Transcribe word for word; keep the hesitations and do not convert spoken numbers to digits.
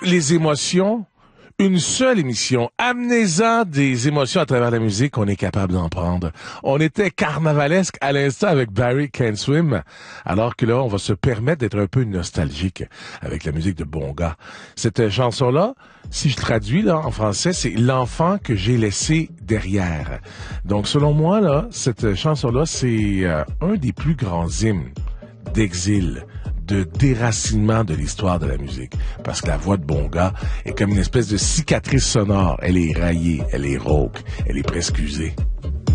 les émotions, une seule émission. Amenez-en des émotions à travers la musique, on est capable d'en prendre. On était carnavalesque à l'instant avec Barry Can't Swim, alors que là, on va se permettre d'être un peu nostalgique avec la musique de Bonga. Cette chanson-là, si je traduis là en français, c'est l'enfant que j'ai laissé derrière. Donc, selon moi, là, cette chanson-là, c'est euh, un des plus grands hymnes d'exil, de déracinement de l'histoire de la musique. Parce que la voix de Bonga est comme une espèce de cicatrice sonore. Elle est raillée, elle est rauque, elle est presque usée.